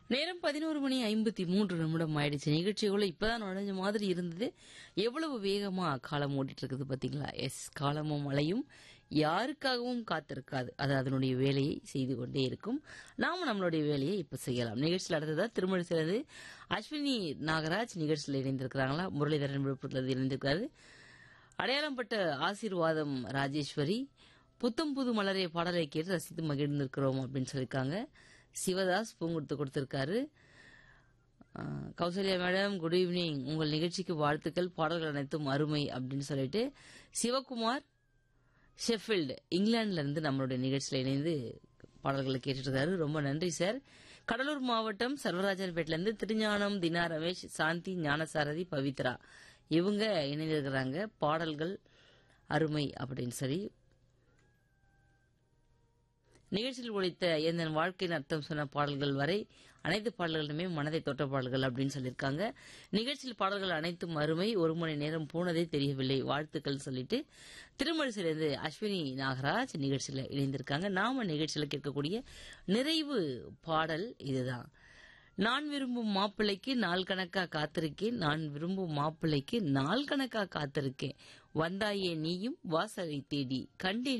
நேரம் 11:53 ஆயிடுச்சு. நிகழ்ச்சிக்குள்ள இப்பதான் நுழைஞ்ச மாதிரி இருந்தது. எவ்வளவு வேகமா காலம் ஓடிட்டு இருக்குது பாத்தீங்களா? எஸ், காலமும் மழையும் யாருக்காகவும் காத்திருக்காது. அது அதனுடைய வேலையை செய்து கொண்டே இருக்கும். நாம நம்மளுடைய வேலையை இப்ப செய்யலாம். நிகழ்ச்சியில் அடுத்ததா திருமணி சேர்ந்து அஸ்வினி நாகராஜ் நிகழ்ச்சியில் இணைந்திருக்கிறாங்களா? முரளிதரன் விழுப்புரத்தில் இணைந்திருக்காரு. அடையாளம் பட்ட ஆசீர்வாதம் ராஜேஸ்வரி புத்தம் புது மலரே பாடலை கேட்டு ரசித்து மகிழ்ந்திருக்கிறோம் அப்படின்னு சொல்லியிருக்காங்க. சிவதாஸ் பூங்குடுத்து கொடுத்திருக்காரு. கௌசல்யா மேடம் குட் ஈவினிங், உங்கள் நிகழ்ச்சிக்கு வாழ்த்துக்கள், பாடல்கள் அனைத்தும் அருமை அப்படின்னு சொல்லிட்டு சிவகுமார் ஷெஃபீல்டு இங்கிலாந்துல இருந்து நம்மளுடைய நிகழ்ச்சியில இணைந்து பாடல்களை கேட்டுட்டு இருக்காரு. ரொம்ப நன்றி சார். கடலூர் மாவட்டம் சர்வராஜன்பேட்டில இருந்து திருஞானம், தினா ரமேஷ், சாந்தி, ஞானசாரதி, பவித்ரா இவங்க இணைந்திருக்கிறாங்க. பாடல்கள் அருமை அப்படின்னு சொல்லி நிகழ்ச்சியில் ஒழித்த எந்த வாழ்க்கையின் அர்த்தம் சொன்ன பாடல்கள் வரை அனைத்து பாடல்களுமே மனதை தொட்ட பாடல்கள் அப்படின்னு சொல்லியிருக்காங்க. நிகழ்ச்சியில் பாடல்கள் அனைத்தும் அருமை, 1 மணி நேரம் போனதே தெரியவில்லை, வாழ்த்துக்கள் சொல்லிட்டு திருமழிசிலிருந்து அஸ்வினி நாகராஜ் நிகழ்ச்சியில இணைந்திருக்காங்க. நாம நிகழ்ச்சியில கேட்கக்கூடிய நிறைவு பாடல் இதுதான். நான் விரும்பும் மாப்பிள்ளைக்கு நாள் கணக்கா காத்திருக்கேன், நான் விரும்பும் மாப்பிள்ளைக்கு நாள் கணக்கா காத்திருக்கேன், வந்தாயே நீயும் வாசலை தேடி கண்டேன்